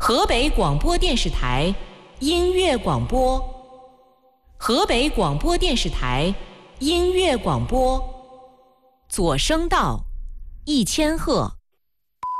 河北广播电视台音乐广播，河北广播电视台音乐广播，左声道，一千赫，